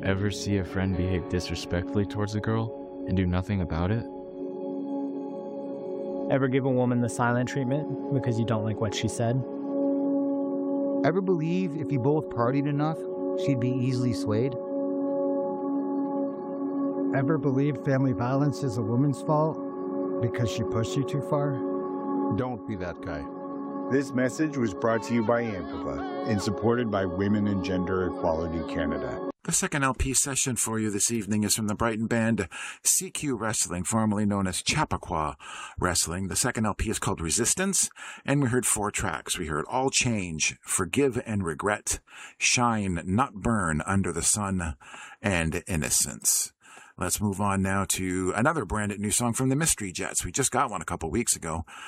Ever see a friend behave disrespectfully towards a girl and do nothing about it? Ever give a woman the silent treatment because you don't like what she said? Ever believe if you both partied enough, she'd be easily swayed? Ever believe family violence is a woman's fault because she pushed you too far? Don't be that guy. This message was brought to you by AMPA and supported by Women and Gender Equality Canada. The second LP session for you this evening is from the Brighton band CQ Wrestling, formerly known as Chappaqua Wrestling. The second LP is called Resistance, and we heard 4 tracks. We heard All Change, Forgive and Regret, Shine, Not Burn, Under the Sun, and Innocence. Let's move on now to another brand new song from the Mystery Jets. We just got one a couple weeks ago.